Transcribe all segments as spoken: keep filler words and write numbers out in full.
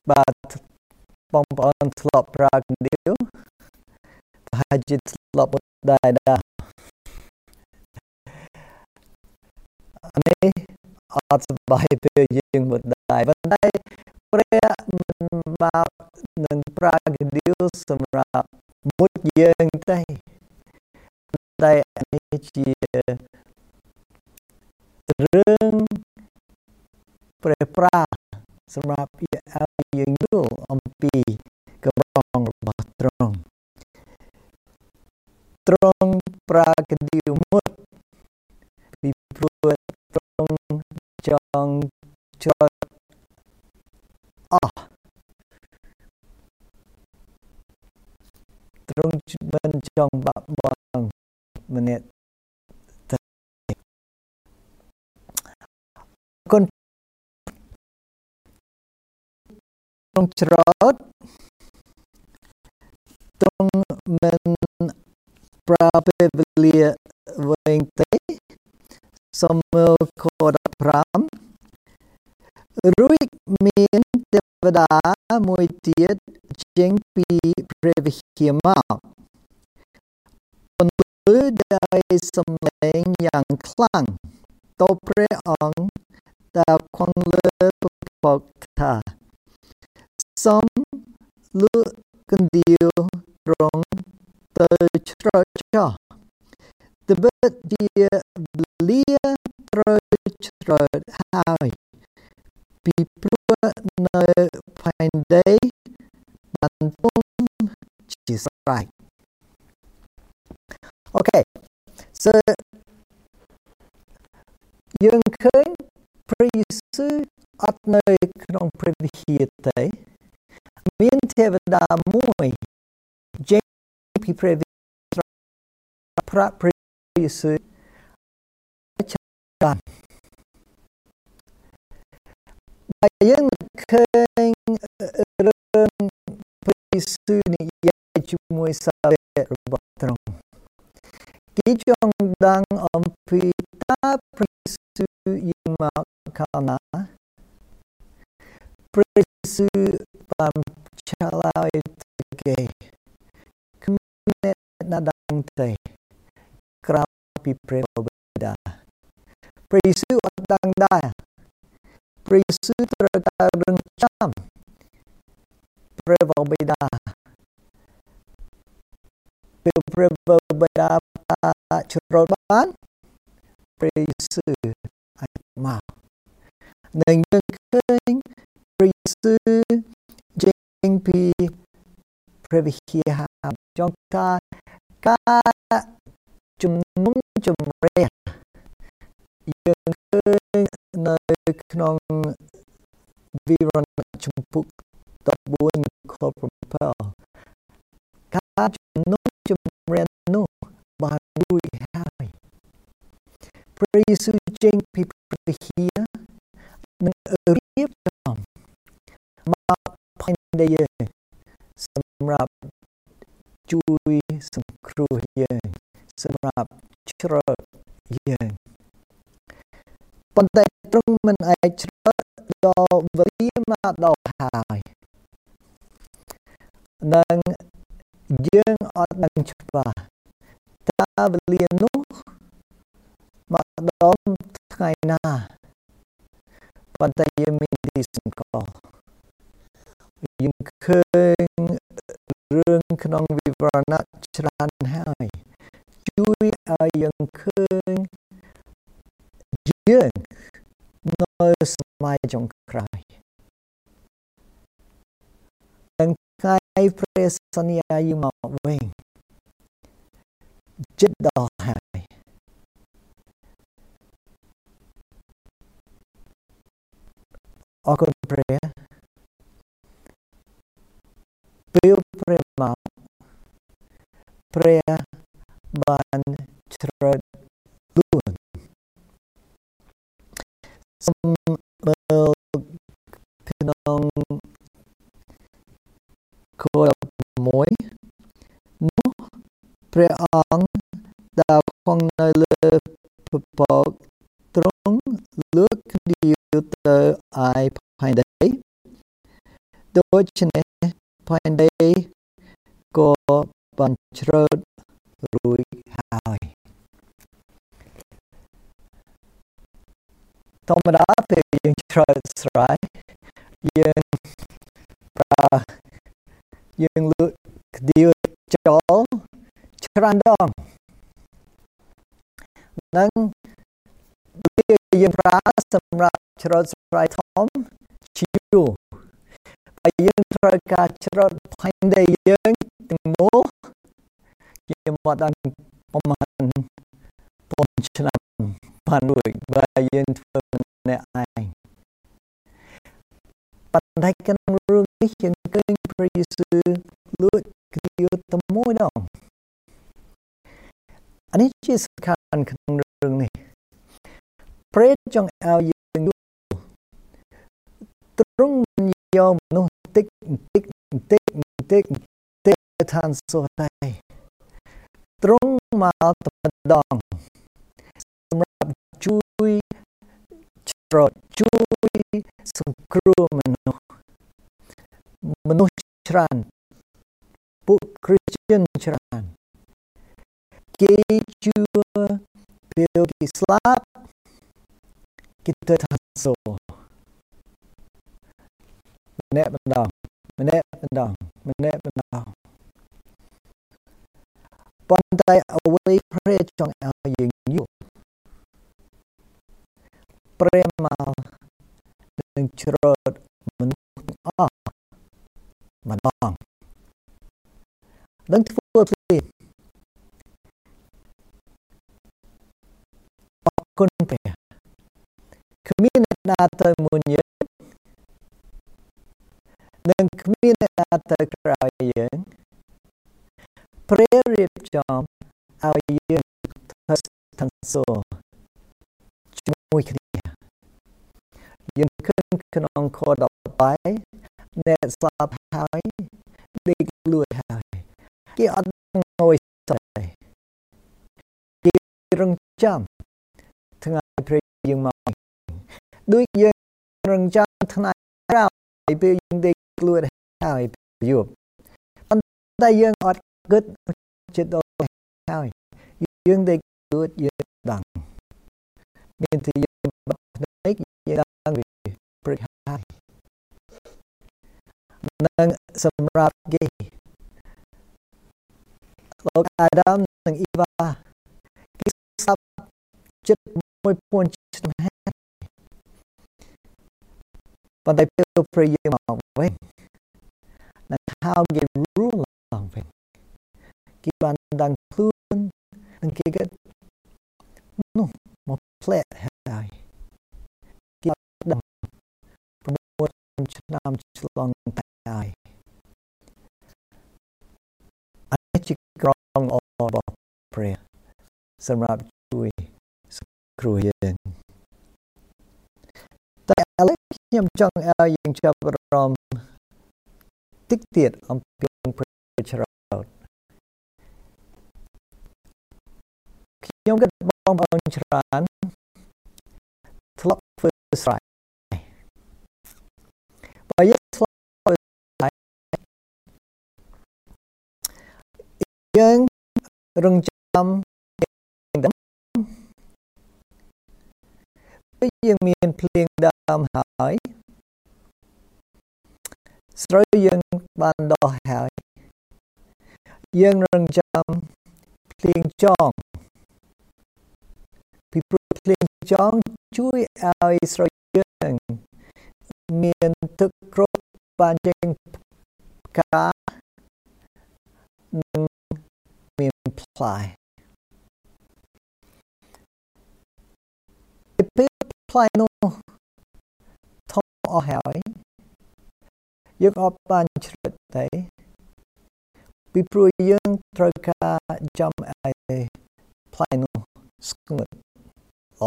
បាទបងប្អូនធ្លាប់ប្រើកណ្ដៀវប្រហែលជាធ្លាប់ដែរដែរនេះអត់សប្បាយពេលយើងមិនដែរប៉ុន្តែព្រះមិនមកនឹងប្រើកណ្ដៀវសម្រាប់មុជយើងទេតែនេះជារឿងព្រះប្រាសម្រាប់ឲ្យយើងយល់អំពីកម្រងរបស់ទ្រង់ទ្រង់ប្រើកណ្ដៀវមុតពីព្រោះទ្រង់ចង់ច្រត់អស់ទ្រង់មិនចង់បាក់បង់ម្នាក់ទេគុណទ្រង់ច្រត់ទ្រង់មិនប្រើពេលវេលាវែងទេសាមុអលខដប់ប្រាំរួចមានទេវតាមួយទៀតចេញពីព្រះវិហារមកបន្លឺដោយសំឡេងយ៉ាងខ្លាំងទៅព្រះអង្គដែលគង់លើពពកថាសូមលើកកណ្ដៀវទ្រង់ទៅច្រត់ចោលត្បិតជាវេលាត្រូវច្រត់ហើយពីព្រោះនៅផែនដីបានពុំជាស្រេចអូខេ so យើងឃើញព្រះយេស៊ូវអត់នៅក្នុងព្រះវិហារទេមានទេវតាមួយចេញពីព្រះវិហារប្រាប់ព្រះយេស៊ូវចាំបើយើងឃើញរឿងព្រះយេស៊ូវនិយាយជាមួយសាវករបស់ទ្រង់គេចង់ដឹងអំពីតើព្រះយេស៊ូវយាងមកកាលណាព្រះយេស៊ូវបានឆ្លើយទៅគេគ្មានអ្នកណាដឹងទេក្រៅពីព្រះបិតាព្រះយេស៊ូវអត់ដឹងដែរព្រះយេស៊ូវត្រូវតែរង់ចាំព្រះបិតាពេលព្រះបិតាច្រត់បានព្រះយេស៊ូវអាចមកនឹងយើងឃើញព្រះយេស៊ូវចេញពីព្រះវិហារចង់ថាការជំនុំជម្រះយើងឃើញនៅក្នុងវិវរណៈជំពូកដប់បួនខ7ការជំនុំជម្រះនោះបានរួចហើយព្រះយេស៊ូវចេញពីព្រះវិហារនឹងរៀបចំមកផែនដីយើងសម្រាប់ជួយសង្គ្រោះយើងសម្រាប់ច្រត់យើងប៉ុន្តែទ្រង់មិនអាចច្រត់ដល់វេលាមកដល់ហើយនឹងយើងអត់ដឹងច្បាស់តើវេលានោះមកដល់ថ្ងៃណាប៉ុន្តែយើងមានទីសង្កល់យើងឃើញរឿងក្នុងវិវរណៈច្រើនហើយជួយឲ្យយើងឃើញយើងនៅសម័យចុងក្រោយទាំងថ្ងៃព្រះសន្យាយមកវិញជិតដល់ហើយអរគុណព្រះពេលព្រះមកព្រះបានច្រត់លួនសូមមើលក្នុងខមួយនោះព្រះអង្គដែលគង់នៅលើពពកទ្រង់លើកកណ្ដៀវទៅឯផែនដីដូចនេះផែនដីក៏បានជ្រើតរួចហើយធម្មតាពេលយើងជ្រើតស្រែយើងប្រើយើងលក់ក្តៀវចូលច្រើនដងនិងវាយើងប្រើសម្រាប់ជ្រើតស្រែធំជាយូរហើយយើងត្រូវការជ្រើតផែនដីយើងទាំងមូលយើងមកដល់ប្រហែលប៉ុនឆ្នាំបានរួចបើយើងធ្វើម្នាក់ឯងប៉ុន្តែក្នុងរឿងនេះយើងឃើញព្រះយេស៊ូវលួចក្តៀវតែមួយដងអានេះជាសំខាន់ក្នុងរឿងនេះព្រះចង់ឲ្យយើងយល់ទ្រង់មិនយកមនុស្សតិចតិចតិចតិចតិចឋានសួគ៌តែទ្រង់មកតែម្ដងសម្រាប់ជួយច្រត់ជួយសង្គ្រោះមនុស្សមនុស្សច្រើនពួកគ្រីស្ទានច្រើនគេជឿពេលគេស្លាប់គេទៅឋានសួគ៌ម្នាក់ម្ដងម្នាក់ម្ដងម្នាក់ម្ដងប៉ុន្តែអ្វីព្រះចង់ឲ្យយើងយល់ព្រះមកនឹងជ្រើតមនុស្សទាំងអស់ម្ដងនឹងធ្វើភ្លាមអរគុណព្រះគ្មានអ្នកណាទៅមុនយើងនិងគ្មានអ្នកណាទៅក្រោយយើងព្រះរៀបចំឲ្យយើងធ្វើឋានសួគ៌ជាមួយគ្នាយើងឃើញក្នុងខដប់បីអ្នកស្លាប់ហើយដេកលួចហើយគេអត់ងយស្អីគេរងចាំថ្ងៃព្រះយើងមកដូចយើងរងចាំថ្ងៃក្រោយពេលយើងដេកលួចហើយយប់ប៉ុន្តែយើងអត់គិតចិត្តដល់ហើយយើងដេកលួចយើងដឹងមានតែយើងបាត់ភ្នែកយើងដឹងវាព្រឹកហើយនិងសម្រាប់គេលោកអាដាមនិងអ៊ីវ៉ាគេស្លាប់ចិត្តមួយពាន់ឆ្នាំហើយប៉ុន្តែពេលព្រះយេស៊ូវមកវិញនិងហៅគេរួចឡើងវិញគេបានដឹងខ្លួននិងគេក៏នោះមកផ្លែហើយគេដឹងប្រមូលឆ្នាំឆ្លងតែហើយអរជាក្រងអររបស់ព្រះសម្រាប់ជួយសង្គ្រោះយើងតែឥឡូវខ្ញុំចង់ឲ្យយើងចាប់អារម្មណ៍តិចទៀតអំពីព្រះច្រត់ខ្ញុំគិតបងប្អូនច្រើនធ្លាប់ធ្វើស្រែបើយើងធ្លាប់ធ្វើស្រែយើងរងចាំពេលយើងមានភ្លៀងដើមហើយស្រូវយើងបានដុះហើយយើងរងចាំភ្លៀងចង់ពីព្រោះភ្លៀងចង់ជួយឲ្យស្រូវយើងមានទឹកគ្រប់បានចេញផ្កានិងមានផ្លែពេលផ្លែនោះធំអស់ហើយយើងអត់បានជ្រើតទេពីព្រោះយើងត្រូវការចាំឲ្យផ្លែនោះស្ងួតល្អ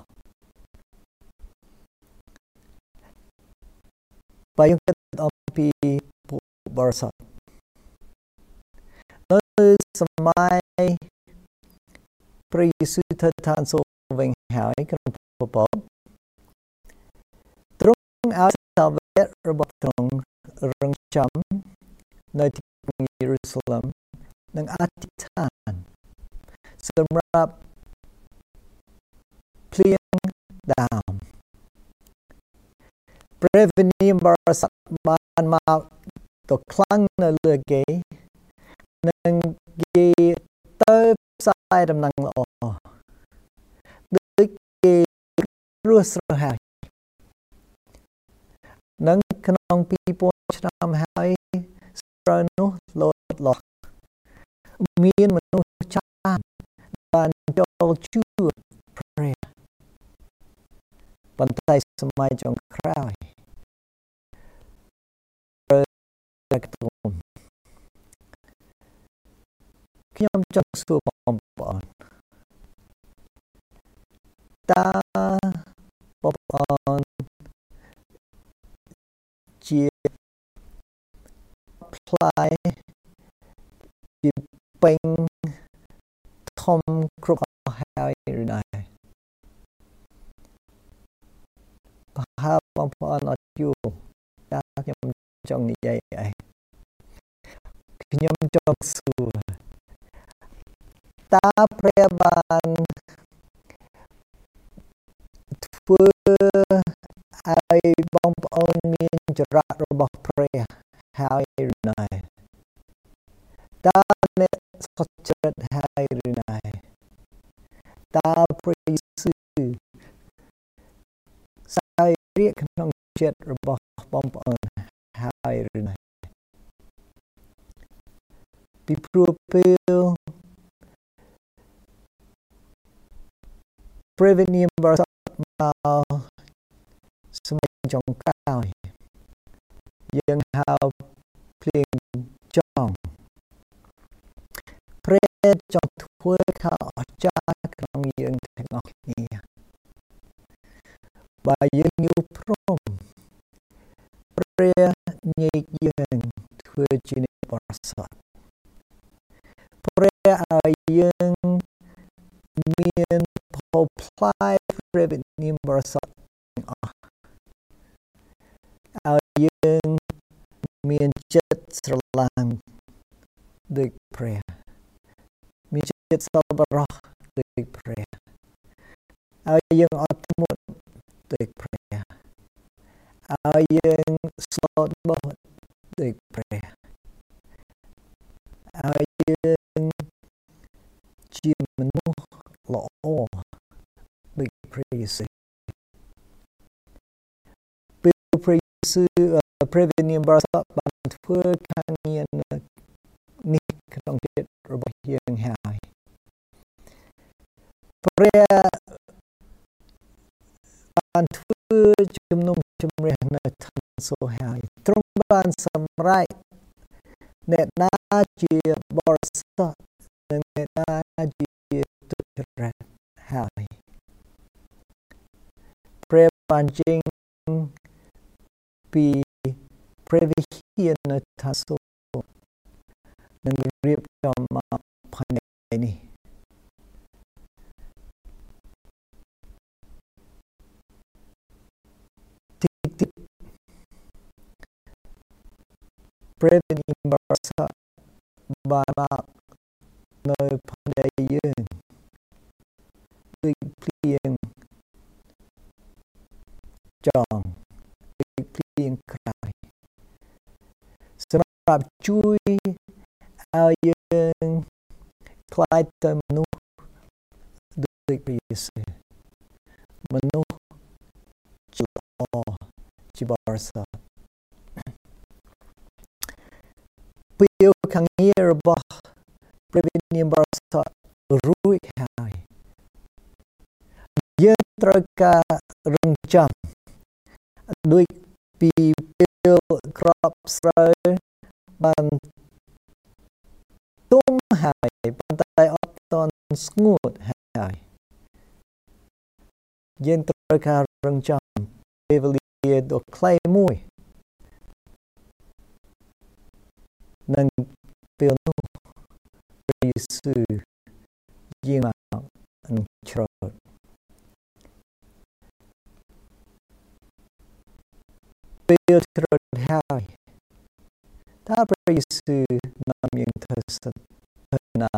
បើយើងគិតអំពីពួកបរិសុទ្ធនៅសម័យព្រះយេស៊ូវទៅឋានសួគ៌វិញហើយក្នុងពពកទ្រង់ឲ្យសាវករបស់ទ្រង់រងចាំនៅទីក្រុងយេរូសាឡឹមនិងអធិដ្ឋានសម្រាប់ភ្លៀងដើមព្រះវិញ្ញាណបរិសុទ្ធបានមកទៅខ្លាំងនៅលើគេនិងគេទៅផ្សាយដំណឹងល្អដូចគេរស់ស្រស់ហើយនិងក្នុងពីរពាន់ឆ្នាំហើយស្រូវនោះលោតលាស់មានមនុស្សច្រើនបានចូលជឿព្រះប៉ុន្តែសម័យចុងក្រោយព្រះគំខ្ញុំចង់សួរបងប្អូនតើបងប្អូនជាផ្លែជាពេញធំគ្រប់ហើយឬណែប្រហែលបងប្អូនអត់យល់តើខ្ញុំចង់និយាយអីខ្ញុំចង់សួរតើព្រះបានធ្វើឲ្យបងប្អូនមានចរៈរបស់ព្រះហើយឬណែតើអ្នកសុចរិតហើយឬណែតើព្រះយេស៊ូវសោយរាជ្យក្នុងចិត្តរបស់បងប្អូនហើយឬណែពីព្រោះពេលព្រះវិញ្ញាណបរិសុទ្ធមកសម័យចុងក្រោយយើងហៅភ្លៀងចង់ព្រះចង់ធ្វើខោអស្ចារ្យក្នុងយើងទាំងអស់គ្នាបើយើងយល់ព្រមព្រះញែកយើងធ្វើជាអ្នកបរិសុទ្ធព្រះឲ្យយើងមានផលផ្លែព្រះវិញ្ញាណបរិសុទ្ធទាំងអស់ឲ្យយើងមានចិត្តស្រឡាញ់ដូចព្រះមានចិត្តសប្បុរសដូចព្រះឲ្យយើងអត់ធ្មត់ដូចព្រះឲ្យយើងស្លូតបោះដូចព្រះឲ្យយើងជាមនុស្សល្អដូចព្រះយេស៊ូវពេលព្រះយេស៊ូវព្រះវិញ្ញាណបរិសុទ្ធបានធ្វើការងារនេះក្នុងចិត្តរបស់យើងហើយព្រះបានធ្វើជំនុំជម្រះនៅឋានសួគ៌ហើយទ្រង់បានសម្រេចអ្នកណាជាបរិសុទ្ធនិងអ្នកណាជាទុច្ចរិតហើយព្រះបានចេញពីព្រះវិហារនៅឋានសួគ៌និងរៀបចំមកផ្នែកនេះទីព្រះវិញ្ញាណបរិសុទ្ធបានមកនៅផ្នែកយើងដូចភ្លៀងចង់ដូចភ្លៀងក្រោយសម្រាប់ជួយឲ្យយើងក្លាយទៅមនុស្សដូចព្រះយេស៊ូវមនុស្សជាល្អជាបរិសុទ្ធពេលខាងងាររបស់ព្រះវិញ្ញាណបរិសុទ្ធរួចហើយយើងត្រូវការរង់ចាំដូចពីពេលក្របស្រូវបានទុំហើយប៉ុន្តែអត់ទាន់ស្ងួតហើយយើងត្រូវការរង់ចាំពេលវេលាដ៏ខ្លីមួយនិងពេលនោះព្រះយេស៊ូវយាងមកនឹងច្រូតពេលច្រូតហើយถ้าพระเยซูนำยังเธอสัตนา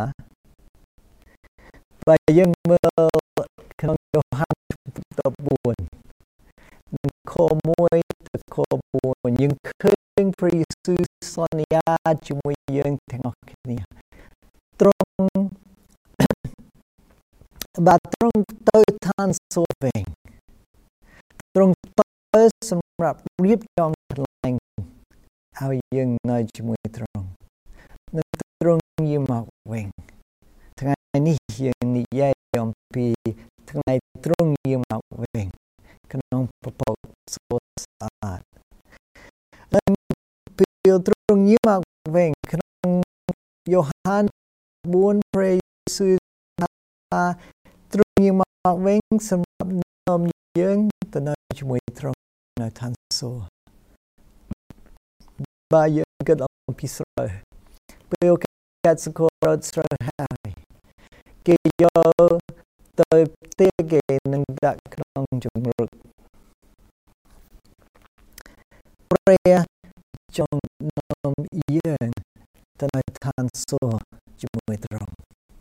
ไปยังเมื่อขนมโยฮันตะบุญนึงข้อมวยตะข้อบุญยังเคยพระเยซูสัญญาจมวยยังทั้งออกนี้ตรงบาตรงเตยทานโซเวงตรงเตยสำหรับเรียบจองแหล่งเอายังในจมวยตรงนึกตรงยิ่งมากเวงทั้งนี้ยังนิยายอมปีทั้งในตรงยิ่งมากเวงขนมประปกสสะอาดและเปียวตรงยิ่งมากเวงขนมโยฮันบุญพระเยซูตรงยิ่งมากเวงสำหรับนมยังแต่ในจมวยตรงในทันโซบายังก็ต้องพิสูจน์เปียวแค่สกอร์สระหายเกี่ยวเตยเตะเกนึงดักนองจงรุกเปรียจงนมยังแต่ในทันโซจมวยตรง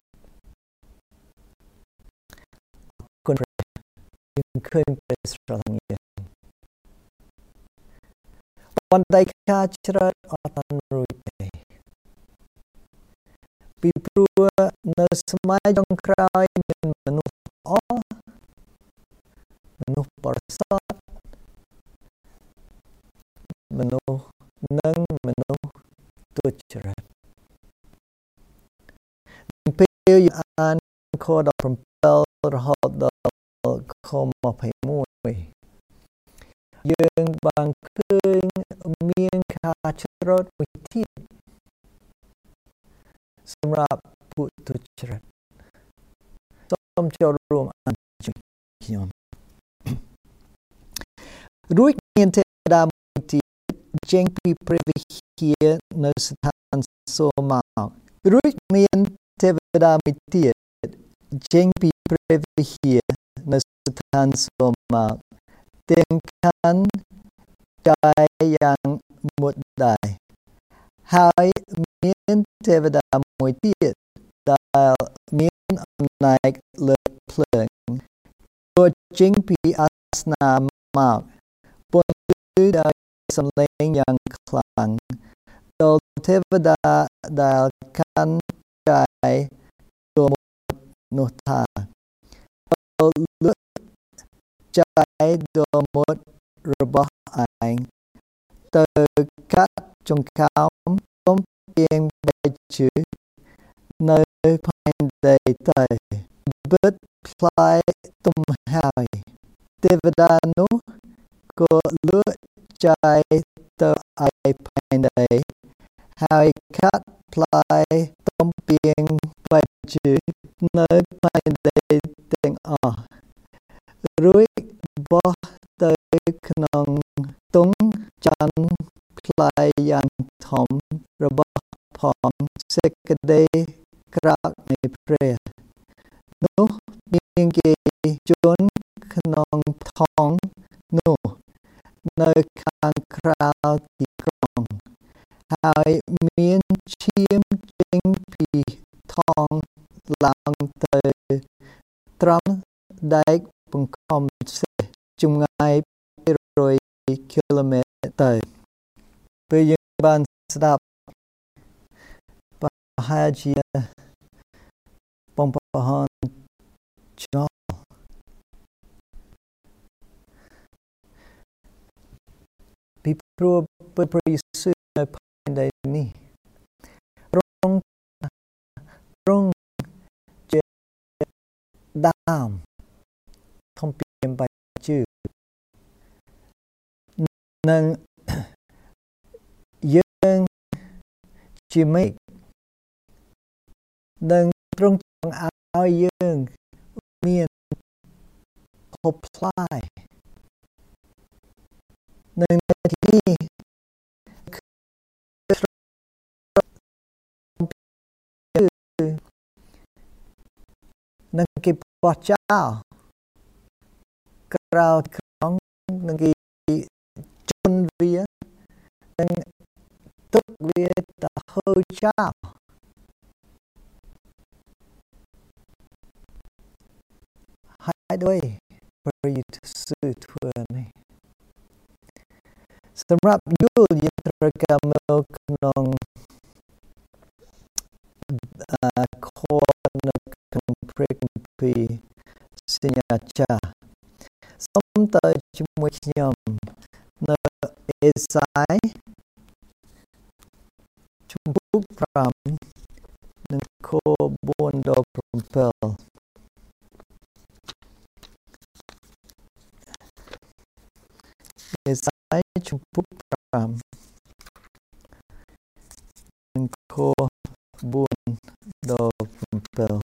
คนยังเคยเป็นสระทั้งยังวันใดข้าชราอัตันรู้ใจปีปลัวในสมัยจงครายเป็นมนุษย์อ๋อมนุษย์ประเสริฐมนุษย์นั่งมนุษย์ตุจริตเพียงอ่านข้อดอกพรมเปลรหัสดอกข้อมาเผยมวยยังบางคืนเมียงขาชรดวิธีสำหรับผู้ทุจริตส้มเจ้ารวมอันจุยยมรู้เงียนเทดามที่เจงปีพระวิเฮียในสถานโซมารู้เงียนเทดามที่เจงปีพระวิเฮียในสถานโซมาเตียงคันใจยังหมดได้หายมีนเทวดามวยที่ได้มีนอำนาจเลือเพลิงตัวจริงปีอาสนามากบนได้สำเร็จอย่างคลังตัวเทวดาได้คันใจตัวมนุษย์ตัวเลือใจตัวมดระบายเตอกัดจงคำต้มเพียงใบจืดในภายในใจเบิดพลายตุ่มหายเทวดานุก็เลือใจเตอไอภายในหายกัดพลายต้มเพียงใบจืดในภายในเต็งอ่อรู้บ่เตอขนมตุงจันพลายยังทอมระบพอมเสกเดกรักในเพรนุมีเกจนขนมทองนุในคางคราวที่กรองหายมีนเชียมเจงปีทองลังเตตรัมได้ปุ่งคอมเสจุงไงรอยกิโลเมตรไปยังบ้านสดับปะฮาจีปองปะฮอนจอพิพรูปปริสุทธิ์ในภายในนี้รงรงเจดามทอมเปียมไปชื่อนังยังจิมิกนังตรงจังเอายังมีนคบพลายนังที่นังกิปอเจ้ากราวของนังกิจนเวียนังตุกเวียធ្វើចោលហើយដោយព្រះយេស៊ូវធ្វើនេះសម្រាប់យល់យើងត្រូវការមើលក្នុងខនៅក្នុងព្រះគម្ពីរសញ្ញាចាស់សូមទៅជាមួយខ្ញុំនៅអេសាយជំពូកប្រាំនិងខបួនដល់ប្រាំអេសាយជំពូកប្រាំនិងខបួនដល់ប្រាំ